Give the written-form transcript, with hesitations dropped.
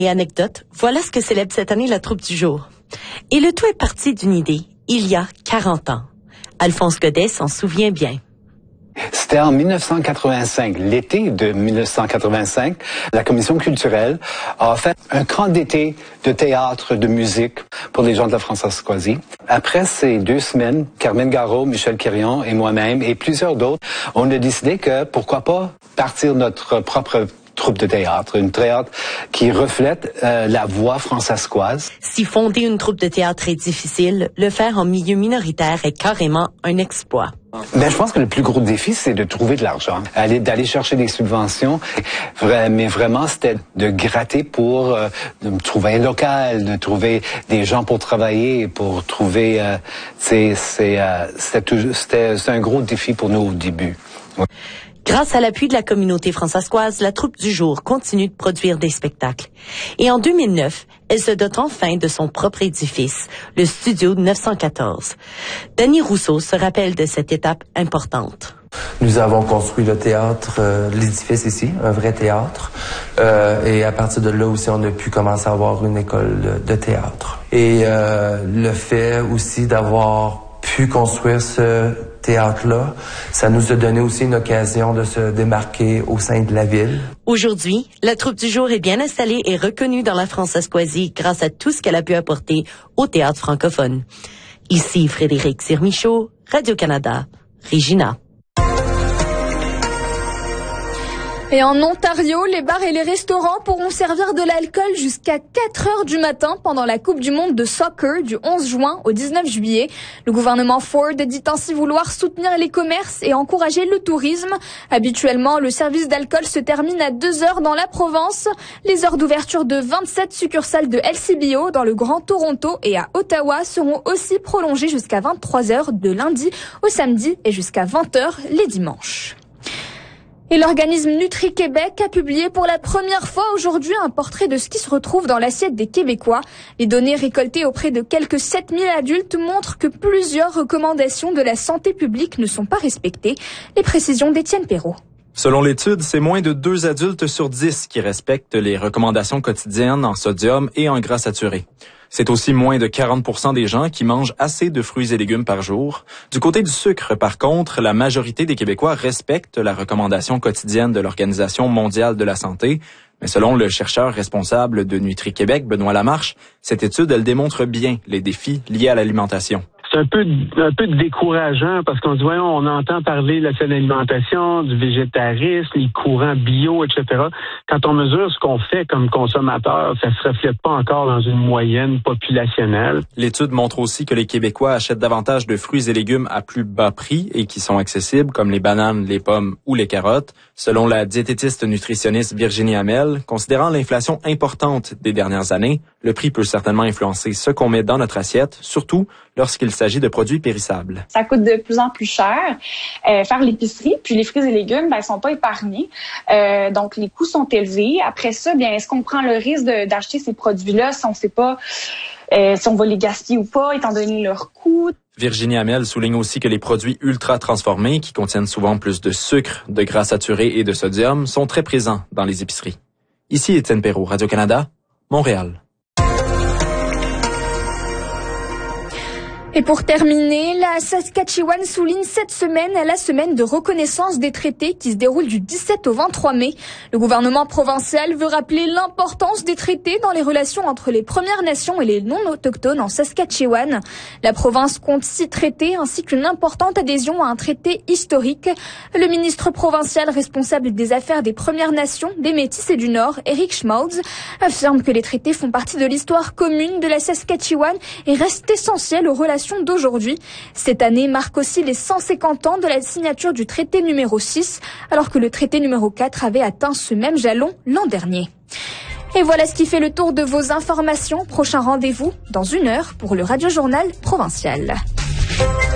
Et anecdote, voilà ce que célèbre cette année la troupe du jour. Et le tout est parti d'une idée, il y a 40 ans. Alphonse Godet s'en souvient bien. C'était en 1985, l'été de 1985. La Commission culturelle a fait un camp d'été de théâtre, de musique pour les gens de la Françoise-Coisy. Après ces 2 semaines, Carmen Garot, Michel Quirion et moi-même et plusieurs d'autres, on a décidé que pourquoi pas partir notre propre troupe de théâtre, une théâtre qui reflète la voix françaiscoise. Si fonder une troupe de théâtre est difficile, le faire en milieu minoritaire est carrément un exploit. Ben, je pense que le plus gros défi, c'est de trouver de l'argent, d'aller chercher des subventions. Mais vraiment, c'était de gratter pour de trouver un local, de trouver des gens pour travailler, pour trouver... c'était un gros défi pour nous au début. Ouais. Grâce à l'appui de la communauté françoise, la troupe du jour continue de produire des spectacles. Et en 2009, elle se dote enfin de son propre édifice, le Studio 914. Danny Rousseau se rappelle de cette étape importante. Nous avons construit le théâtre, l'édifice ici, un vrai théâtre. Et à partir de là aussi, on a pu commencer à avoir une école de théâtre. Et le fait aussi d'avoir pu construire ce théâtre-là, ça nous a donné aussi une occasion de se démarquer au sein de la ville. Aujourd'hui, la troupe du jour est bien installée et reconnue dans la Françoise-Coisy grâce à tout ce qu'elle a pu apporter au théâtre francophone. Ici Frédéric Sirmichaud, Radio-Canada, Regina. Et en Ontario, les bars et les restaurants pourront servir de l'alcool jusqu'à 4 heures du matin pendant la Coupe du monde de soccer du 11 juin au 19 juillet. Le gouvernement Ford dit ainsi vouloir soutenir les commerces et encourager le tourisme. Habituellement, le service d'alcool se termine à 2 heures dans la province. Les heures d'ouverture de 27 succursales de LCBO dans le Grand Toronto et à Ottawa seront aussi prolongées jusqu'à 23 heures de lundi au samedi et jusqu'à 20 heures les dimanches. Et l'organisme Nutri-Québec a publié pour la première fois aujourd'hui un portrait de ce qui se retrouve dans l'assiette des Québécois. Les données récoltées auprès de quelques 7000 adultes montrent que plusieurs recommandations de la santé publique ne sont pas respectées. Les précisions d'Étienne Perrault. Selon l'étude, c'est moins de 2 adultes sur 10 qui respectent les recommandations quotidiennes en sodium et en gras saturé. C'est aussi moins de 40% des gens qui mangent assez de fruits et légumes par jour. Du côté du sucre, par contre, la majorité des Québécois respectent la recommandation quotidienne de l'Organisation mondiale de la santé. Mais selon le chercheur responsable de Nutri-Québec, Benoît Lamarche, cette étude, elle démontre bien les défis liés à l'alimentation. C'est un peu décourageant parce qu'on se dit, voyons, on entend parler de la saine alimentation, du végétarisme, les courants bio, etc. Quand on mesure ce qu'on fait comme consommateur, ça se reflète pas encore dans une moyenne populationnelle. L'étude montre aussi que les Québécois achètent davantage de fruits et légumes à plus bas prix et qui sont accessibles, comme les bananes, les pommes ou les carottes. Selon la diététiste nutritionniste Virginie Hamel, considérant l'inflation importante des dernières années, le prix peut certainement influencer ce qu'on met dans notre assiette, surtout lorsqu'il s'agit de produits périssables. Ça coûte de plus en plus cher faire l'épicerie, puis les fruits et légumes, ils sont pas épargnés. Donc les coûts sont élevés. Après ça, bien est-ce qu'on prend le risque d'acheter ces produits-là si on sait pas si on va les gaspiller ou pas, étant donné leur coût? Virginie Hamel souligne aussi que les produits ultra transformés, qui contiennent souvent plus de sucre, de gras saturé et de sodium, sont très présents dans les épiceries. Ici Étienne Perrault, Radio-Canada, Montréal. Et pour terminer, la Saskatchewan souligne cette semaine la semaine de reconnaissance des traités qui se déroule du 17 au 23 mai. Le gouvernement provincial veut rappeler l'importance des traités dans les relations entre les Premières Nations et les non-autochtones en Saskatchewan. La province compte 6 traités ainsi qu'une importante adhésion à un traité historique. Le ministre provincial responsable des affaires des Premières Nations, des Métis et du Nord, Eric Schmaltz, affirme que les traités font partie de l'histoire commune de la Saskatchewan et restent essentiels aux relations d'aujourd'hui. Cette année marque aussi les 150 ans de la signature du traité numéro 6, alors que le traité numéro 4 avait atteint ce même jalon l'an dernier. Et voilà ce qui fait le tour de vos informations. Prochain rendez-vous dans 1 heure pour le Radio Journal provincial.